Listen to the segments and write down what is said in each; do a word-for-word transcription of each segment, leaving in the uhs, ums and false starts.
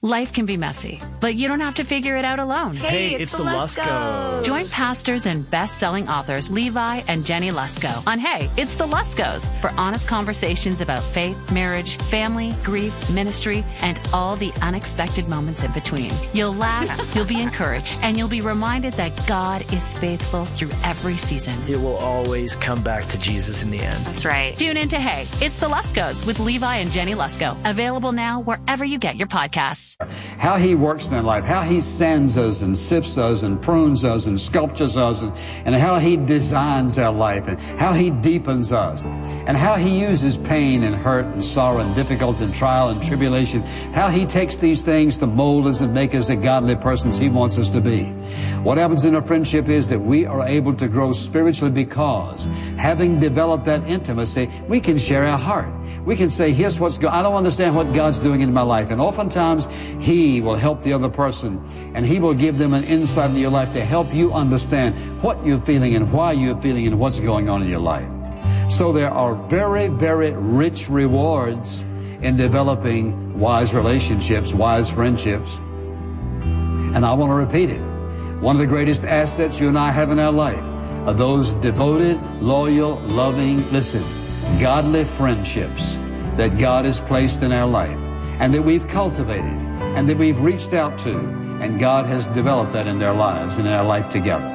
Life can be messy, but you don't have to figure it out alone. Hey, Hey, it's, it's the the Luskos. Luskos. Join pastors and best-selling authors Levi and Jenny Lusko on Hey, It's the Luskos for honest conversations about faith, marriage, family, grief, ministry, and all the unexpected moments in between. You'll laugh, you'll be encouraged, and you'll be reminded that God is faithful through every season. It will always come back to Jesus in the end. That's right. Tune in to Hey, It's the Luskos with Levi and Jenny Lusko. Available now wherever you get your podcasts. How he works in their life, how he sands us and sifts us and prunes us and sculptures us, and, and how he designs our life, and how he deepens us, and how he uses pain and hurt and sorrow and difficulty and trial and tribulation, how he takes these things to mold us and make us the godly persons he wants us to be. What happens in a friendship is that we are able to grow spiritually because, having developed that intimacy, we can share our heart. We can say, here's what's going on. I don't understand what God's doing in my life. And oftentimes, he will help the other person, and he will give them an insight into your life to help you understand what you're feeling and why you're feeling and what's going on in your life. So there are very, very rich rewards in developing wise relationships, wise friendships. And I want to repeat it. One of the greatest assets you and I have in our life are those devoted, loyal, loving, listen, godly friendships that God has placed in our life and that we've cultivated and that we've reached out to, and God has developed that in their lives and in our life together.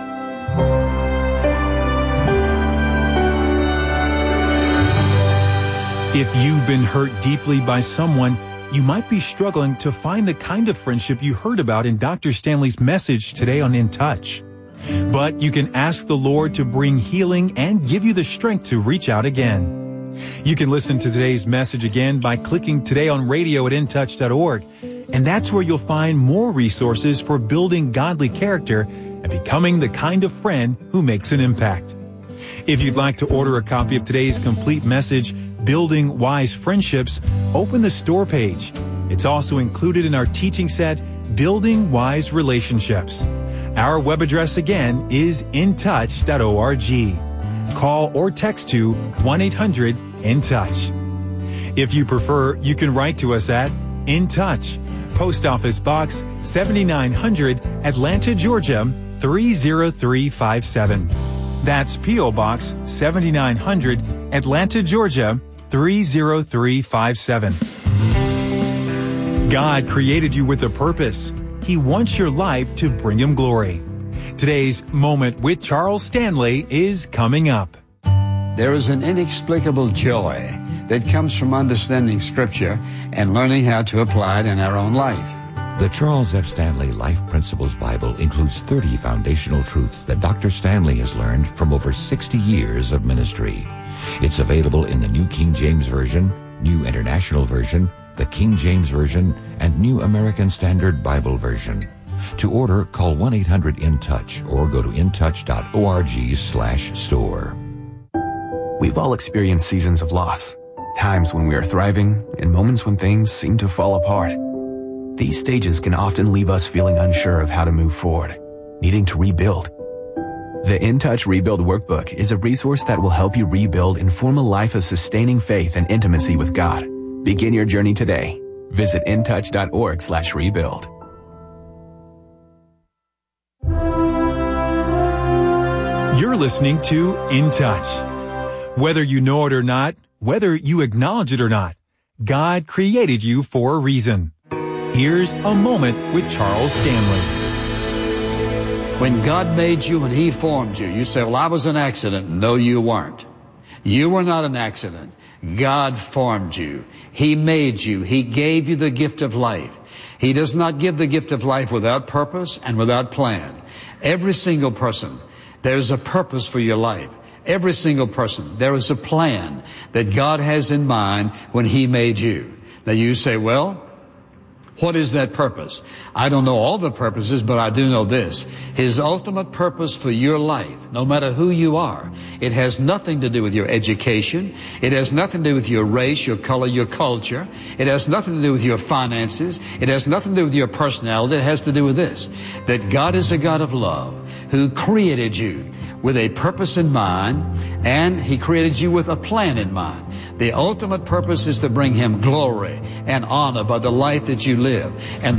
If you've been hurt deeply by someone, you might be struggling to find the kind of friendship you heard about in Doctor Stanley's message today on In Touch. But you can ask the Lord to bring healing and give you the strength to reach out again. You can listen to today's message again by clicking Today on Radio at in touch dot org, and that's where you'll find more resources for building godly character and becoming the kind of friend who makes an impact. If you'd like to order a copy of today's complete message, Building Wise Friendships, open the store page. It's also included in our teaching set, Building Wise Relationships. Our web address again is in touch dot org. Call or text to one eight hundred in touch. If you prefer, you can write to us at In Touch, Post Office Box seventy-nine hundred, Atlanta, Georgia three zero three five seven. That's P O Box seventy-nine hundred, Atlanta, Georgia three zero three five seven. God created you with a purpose. He wants your life to bring Him glory. Today's Moment with Charles Stanley is coming up. There is an inexplicable joy that comes from understanding Scripture and learning how to apply it in our own life. The Charles F. Stanley Life Principles Bible includes thirty foundational truths that Doctor Stanley has learned from over sixty years of ministry. It's available in the New King James Version, New International Version, the King James Version, and New American Standard Bible Version. To order, call one eight hundred in touch or go to in touch dot org slash store. We've all experienced seasons of loss, times when we are thriving and moments when things seem to fall apart. These stages can often leave us feeling unsure of how to move forward, needing to rebuild. The In Touch Rebuild Workbook is a resource that will help you rebuild and form a life of sustaining faith and intimacy with God. Begin your journey today. Visit in touch dot org slash rebuild. You're listening to In Touch. Whether you know it or not, whether you acknowledge it or not, God created you for a reason. Here's a moment with Charles Stanley. When God made you and He formed you, you say, well, I was an accident. No, you weren't. You were not an accident. God formed you. He made you. He gave you the gift of life. He does not give the gift of life without purpose and without plan. Every single person, there's a purpose for your life. Every single person, there is a plan that God has in mind when He made you. Now you say, well, what is that purpose? I don't know all the purposes, but I do know this. His ultimate purpose for your life, no matter who you are, it has nothing to do with your education. It has nothing to do with your race, your color, your culture. It has nothing to do with your finances. It has nothing to do with your personality. It has to do with this, that God is a God of love who created you with a purpose in mind, and He created you with a plan in mind. The ultimate purpose is to bring Him glory and honor by the life that you live. And